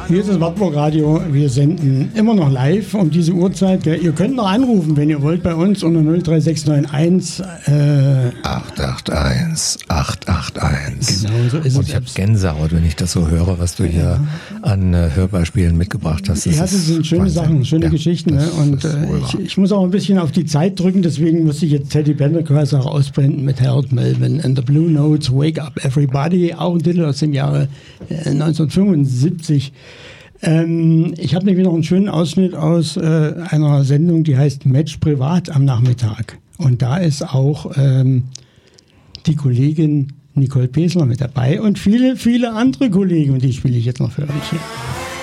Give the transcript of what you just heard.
Hier ist das Wartburg Radio. Wir senden immer noch live um diese Uhrzeit. Ihr könnt noch anrufen, wenn ihr wollt, bei uns unter 03691 881 881. Genau, so ist es. Und ich habe Gänsehaut, wenn ich das so höre, was du hier an Hörbeispielen mitgebracht hast. Ja, das sind schöne Wahnsinn. Sachen, schöne Geschichten. Ne? Und ich muss auch ein bisschen auf die Zeit drücken, deswegen musste ich jetzt Teddy Pendergrass auch ausblenden mit Harold Melvin and the Blue Notes, Wake Up Everybody, auch ein Titel aus dem Jahre 1975. Ich habe nämlich noch einen schönen Ausschnitt aus einer Sendung, die heißt Match Privat am Nachmittag. Und da ist auch die Kollegin Nicole Pesler mit dabei und viele, viele andere Kollegen. Und die spiele ich jetzt noch für euch hier.